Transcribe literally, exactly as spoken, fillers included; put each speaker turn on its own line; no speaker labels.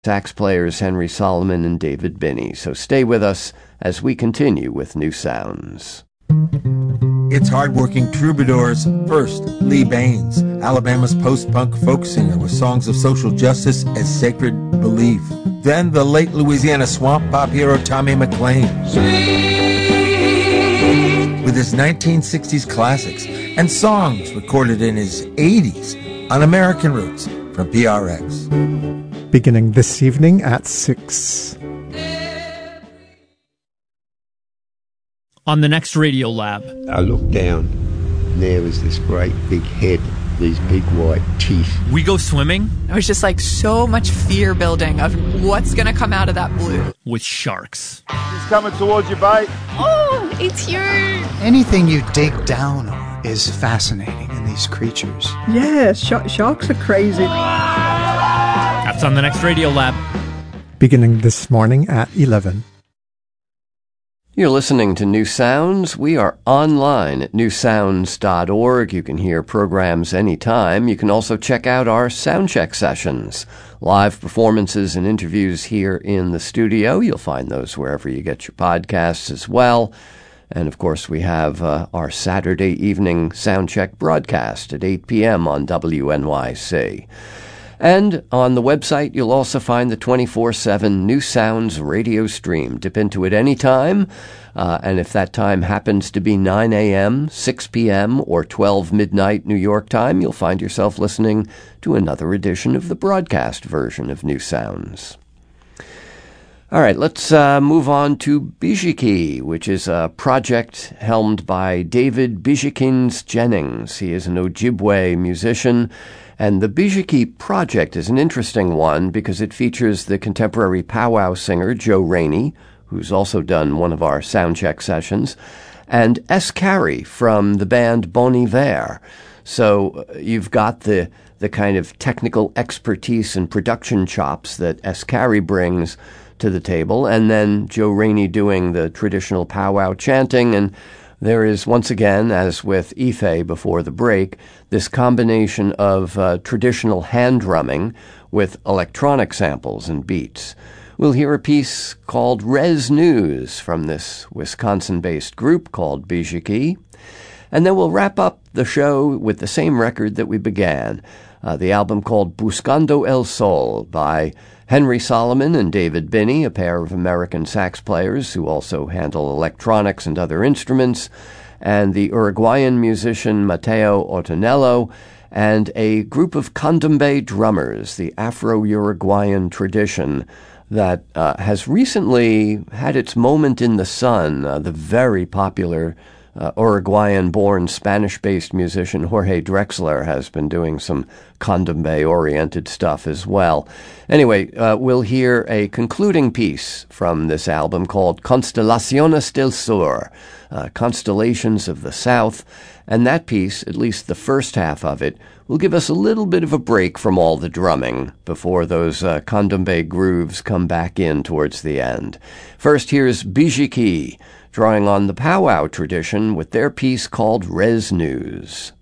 sax players Henry Solomon and David Binney. So stay with us as we continue with New Sounds.
It's hardworking troubadours. First, Lee Baines, Alabama's post-punk folk singer with songs of social justice as sacred belief. Then the late Louisiana swamp pop hero Tommy McLean. Sweet. With his nineteen sixties classics and songs recorded in his eighties on American Roots from P R X.
Beginning this evening at six.
On the next Radio Lab.
I looked down, and there was this great big head, these big white teeth.
We go swimming.
It was just like so much fear building of what's going to come out of that blue.
With sharks.
He's coming towards you, bite.
Oh, it's huge.
Anything you dig down on is fascinating in these creatures.
Yeah, sh- sharks are crazy.
That's on the next Radio Lab.
Beginning this morning at eleven.
You're listening to New Sounds. We are online at new sounds dot org. You can hear programs anytime. You can also check out our soundcheck sessions, live performances and interviews here in the studio. You'll find those wherever you get your podcasts as well. And, of course, we have uh, our Saturday evening soundcheck broadcast at eight p.m. on W N Y C. And on the website, you'll also find the twenty-four seven New Sounds radio stream. Dip into it anytime, uh, and if that time happens to be nine a.m., six p.m., or twelve midnight New York time, you'll find yourself listening to another edition of the broadcast version of New Sounds. All right, let's uh, move on to Bijiki, which is a project helmed by David Bijikins Jennings. He is an Ojibwe musician. And the Bijiki project is an interesting one because it features the contemporary powwow singer Joe Rainey, who's also done one of our soundcheck sessions, and S. Carey from the band Bon Iver. So uh, you've got the the kind of technical expertise and production chops that S. Carey brings to the table, and then Joe Rainey doing the traditional powwow chanting. And there is, once again, as with Ife before the break, this combination of uh, traditional hand drumming with electronic samples and beats. We'll hear a piece called Res News from this Wisconsin-based group called Bijiki. And then we'll wrap up the show with the same record that we began, uh, the album called Buscando el Sol by Henry Solomon and David Binney, a pair of American sax players who also handle electronics and other instruments, and the Uruguayan musician Mateo Ortonello, and a group of candombe drummers, the Afro-Uruguayan tradition that uh, has recently had its moment in the sun. Uh, the very popular Uh, Uruguayan-born Spanish-based musician Jorge Drexler has been doing some candombe-oriented stuff as well. Anyway, uh, we'll hear a concluding piece from this album called Constelaciones del Sur, uh, Constellations of the South, and that piece, at least the first half of it, will give us a little bit of a break from all the drumming before those uh, candombe grooves come back in towards the end. First, here's Bijiki, drawing on the powwow tradition with their piece called Res News.